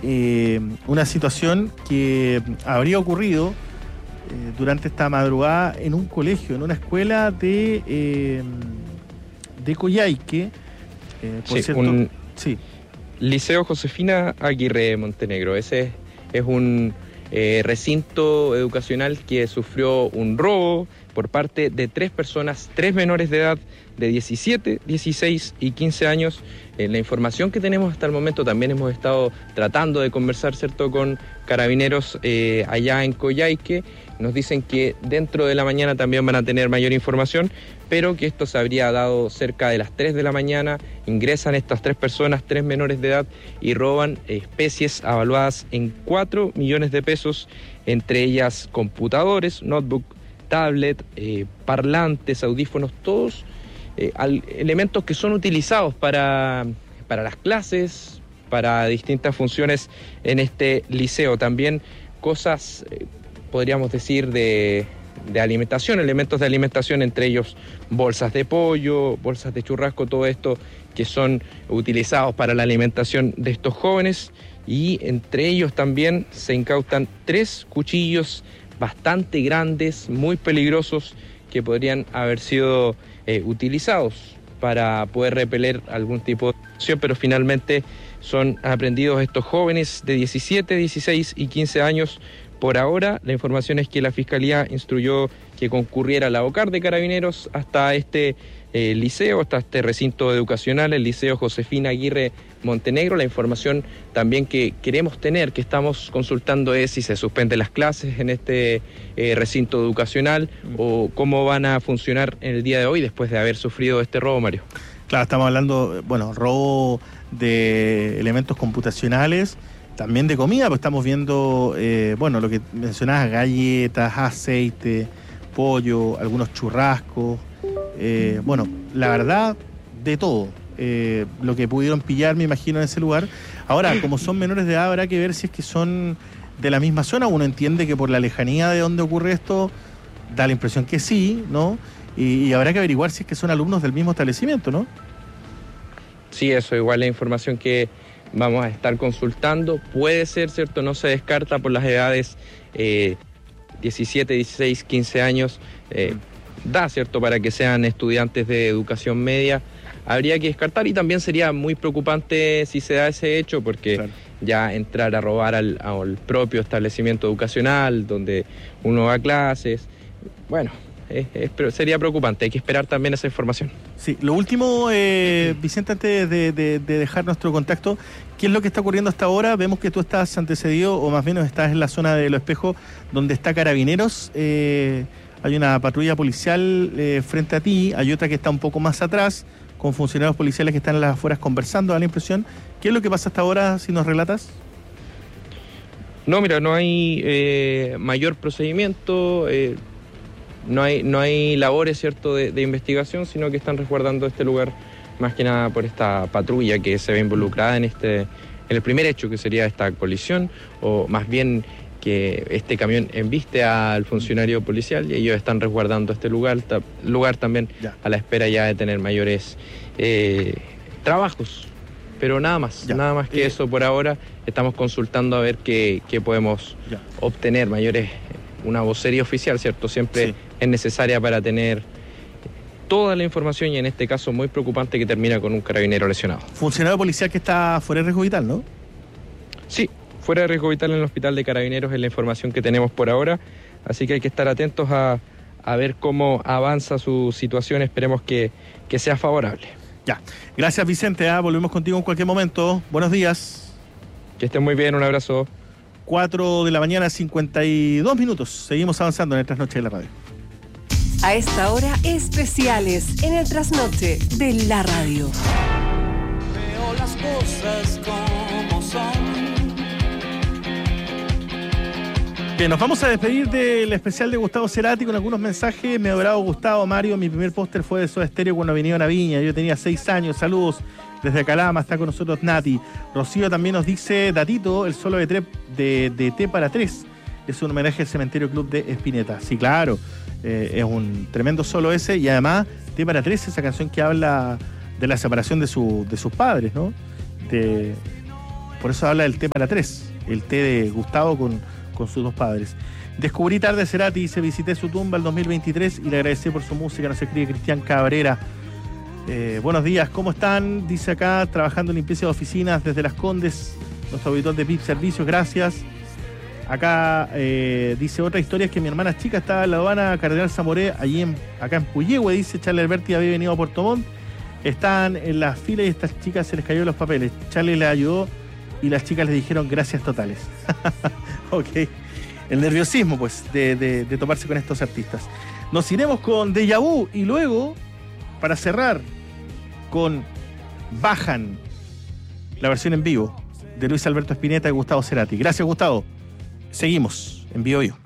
una situación que habría ocurrido durante esta madrugada en un colegio, en una escuela de Coyhaique. Por cierto, sí. Liceo Josefina Aguirre Montenegro. Ese es un recinto educacional que sufrió un robo por parte de 3 personas, 3 menores de edad de 17, 16 y 15 años. La información que tenemos hasta el momento, también hemos estado tratando de conversar, ¿cierto?, con carabineros allá en Coyhaique. Nos dicen que dentro de la mañana también van a tener mayor información, pero que esto se habría dado cerca de las 3 de la mañana. Ingresan estas 3 personas, 3 menores de edad, y roban especies avaluadas en 4 millones de pesos, entre ellas computadores, notebook, tablet, parlantes, audífonos, todos elementos que son utilizados para las clases, para distintas funciones en este liceo. También cosas, podríamos decir, de alimentación, elementos de alimentación, entre ellos bolsas de pollo, bolsas de churrasco, todo esto que son utilizados para la alimentación de estos jóvenes. Y entre ellos también se incautan 3 cuchillos bastante grandes, muy peligrosos, que podrían haber sido utilizados para poder repeler algún tipo de acción, pero finalmente son aprendidos estos jóvenes de 17, 16 y 15 años. Por ahora, la información es que la Fiscalía instruyó que concurriera la OCAR de Carabineros hasta este liceo, hasta este recinto educacional, el Liceo Josefina Aguirre Montenegro. La información también que queremos tener, que estamos consultando, es si se suspenden las clases en este recinto educacional o cómo van a funcionar en el día de hoy después de haber sufrido este robo, Mario. Claro, estamos hablando, robo de elementos computacionales, también de comida, pues estamos viendo, lo que mencionabas, galletas, aceite, pollo, algunos churrascos, la verdad, de todo. Lo que pudieron pillar, me imagino, en ese lugar. Ahora, como son menores de edad, habrá que ver si es que son de la misma zona. Uno entiende que por la lejanía de donde ocurre esto, da la impresión que sí, ¿no? Y habrá que averiguar si es que son alumnos del mismo establecimiento, ¿no? Sí, eso, igual la información que vamos a estar consultando. Puede ser, ¿cierto? No se descarta por las edades 17, 16, 15 años. Da, ¿cierto?, para que sean estudiantes de educación media. Habría que descartar, y también sería muy preocupante si se da ese hecho, porque claro, ya entrar a robar al propio establecimiento educacional donde uno va a clases, sería preocupante. Hay que esperar también esa información. Sí, lo último, Vicente, antes de dejar nuestro contacto, ¿qué es lo que está ocurriendo hasta ahora? Vemos que tú estás antecedido, o más bien estás en la zona de Los Espejos, donde está Carabineros. Hay una patrulla policial frente a ti, hay otra que está un poco más atrás, con funcionarios policiales que están en las afueras conversando, da la impresión. ¿Qué es lo que pasa hasta ahora, si nos relatas? No, mira, no hay mayor procedimiento, no hay labores, ¿cierto?, de investigación, sino que están resguardando este lugar más que nada por esta patrulla que se ve involucrada en el primer hecho, que sería esta colisión, o más bien que este camión embiste al funcionario policial, y ellos están resguardando este lugar también a la espera ya de tener mayores trabajos, pero nada más que eso por ahora. Estamos consultando a ver qué podemos obtener, una vocería oficial, ¿cierto? Siempre es necesaria para tener toda la información, y en este caso muy preocupante, que termina con un carabinero lesionado. Funcionario policial que está fuera de riesgo vital, ¿no? Sí, fuera de riesgo vital en el hospital de Carabineros es la información que tenemos por ahora, así que hay que estar atentos a ver cómo avanza su situación. Esperemos que sea favorable. Ya, gracias, Vicente, volvemos contigo en cualquier momento. Buenos días. Que estén muy bien, un abrazo. 4 de la mañana, 52 minutos. Seguimos avanzando en el Trasnoche de la Radio. A esta hora, especiales en el Trasnoche de la Radio. Veo las cosas como son. Bien, nos vamos a despedir del especial de Gustavo Cerati con algunos mensajes. Me adorado Gustavo, Mario, mi primer póster fue de Soda Stereo cuando vinieron a Viña. Yo tenía 6 años. Saludos desde Calama, está con nosotros Nati. Rocío también nos dice, Datito, el solo de T para 3. Es un homenaje al Cementerio Club de Spinetta. Sí, claro, es un tremendo solo ese. Y además, T para 3, esa canción que habla de la separación de sus padres, ¿no? Por eso habla del té para tres, el té de Gustavo con sus dos padres. Descubrí tarde a Cerati, dice, visité su tumba el 2023 y le agradecí por su música, nos escribe Cristian Cabrera. Buenos días, ¿cómo están? Dice acá, trabajando en limpieza de oficinas desde Las Condes, nuestro auditor de PIP Servicios, gracias. Acá dice, otra historia es que mi hermana chica estaba en la aduana Cardenal Zamoré, acá en Puyehue, dice, Charlie Alberti había venido a Puerto Montt, estaban en las filas y a estas chicas se les cayó los papeles. Charlie le ayudó y las chicas le dijeron gracias totales. Ok. El nerviosismo, pues, de toparse con estos artistas. Nos iremos con Deja Vu y luego, para cerrar, con Bajan, la versión en vivo de Luis Alberto Spinetta y Gustavo Cerati. Gracias, Gustavo. Seguimos en Bio Bio.